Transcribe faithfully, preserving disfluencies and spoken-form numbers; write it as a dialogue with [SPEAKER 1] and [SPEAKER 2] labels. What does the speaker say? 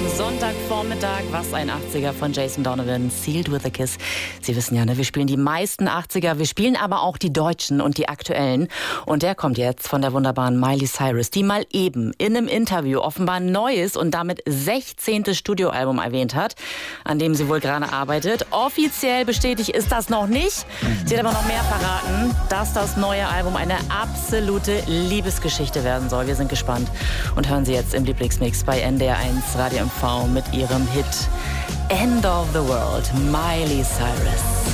[SPEAKER 1] Sonntagvormittag, was ein achtziger von Jason Donovan, Sealed with a Kiss. Sie wissen ja, ne, wir spielen die meisten achtziger, wir spielen aber auch die deutschen und die aktuellen. Und der kommt jetzt von der wunderbaren Miley Cyrus, die mal eben in einem Interview offenbar ein neues und damit sechzehntes Studioalbum erwähnt hat, an dem sie wohl gerade arbeitet. Offiziell bestätigt ist das noch nicht. Sie hat aber noch mehr verraten, dass das neue Album eine absolute Liebesgeschichte werden soll. Wir sind gespannt und hören Sie jetzt im Lieblingsmix bei N D R eins Radio M V mit ihrem Hit End of the World, Miley Cyrus.